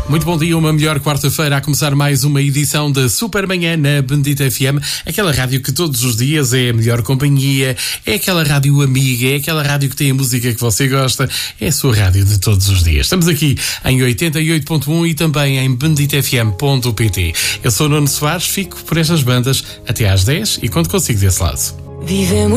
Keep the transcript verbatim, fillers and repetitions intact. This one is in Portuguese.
Muito bom dia, uma melhor quarta-feira a começar mais uma edição da Supermanhã na Bendita F M, aquela rádio que todos os dias é a melhor companhia, é aquela rádio amiga, é aquela rádio que tem a música que você gosta, é a sua rádio de todos os dias. Estamos aqui em oitenta e oito ponto um e também em bendita f m ponto p t. Eu sou o Nuno Soares, fico por estas bandas até às dez e quando consigo desse lado. Vivemos